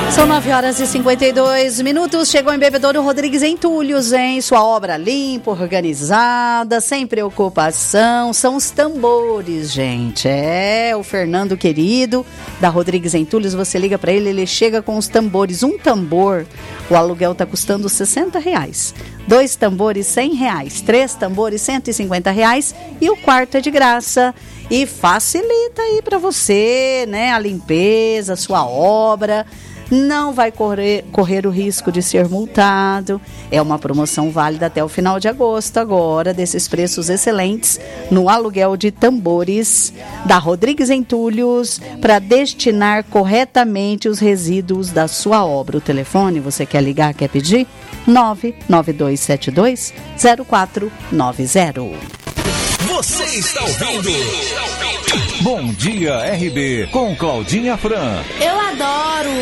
São 9h52. Chegou em Bebedouro Rodrigues Entulhos, hein? Sua obra limpa, organizada, sem preocupação. São os tambores, gente. É, o Fernando querido, da Rodrigues Entulhos. Você liga pra ele chega com os tambores. Um tambor, o aluguel tá custando R$60. 2 tambores, R$100. 3 tambores, R$150. E o quarto é de graça. E facilita aí pra você, né? A limpeza, a sua obra. Não vai correr o risco de ser multado. É uma promoção válida até o final de agosto agora, desses preços excelentes no aluguel de tambores da Rodrigues Entulhos para destinar corretamente os resíduos da sua obra. O telefone, você quer ligar, quer pedir? 992720490. Você está ouvindo Bom Dia RB com Claudinha Fran. Eu adoro